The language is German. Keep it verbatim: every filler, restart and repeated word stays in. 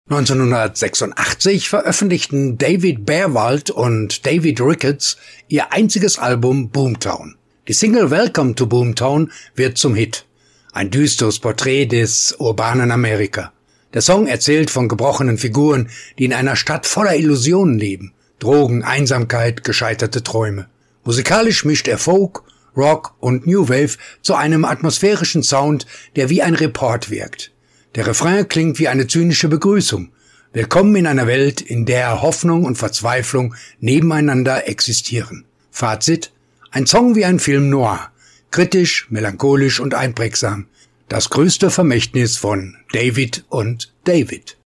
neunzehnhundertsechsundachtzig veröffentlichten David Berwald und David Ricketts ihr einziges Album Boomtown. Die Single Welcome to Boomtown wird zum Hit. Ein düsteres Porträt des urbanen Amerika. Der Song erzählt von gebrochenen Figuren, die in einer Stadt voller Illusionen leben. Drogen, Einsamkeit, gescheiterte Träume. Musikalisch mischt er Folk, Rock und New Wave zu einem atmosphärischen Sound, der wie ein Report wirkt. Der Refrain klingt wie eine zynische Begrüßung. Willkommen in einer Welt, in der Hoffnung und Verzweiflung nebeneinander existieren. Fazit: Ein Song wie ein Film noir. Kritisch, melancholisch und einprägsam. Das größte Vermächtnis von David und David.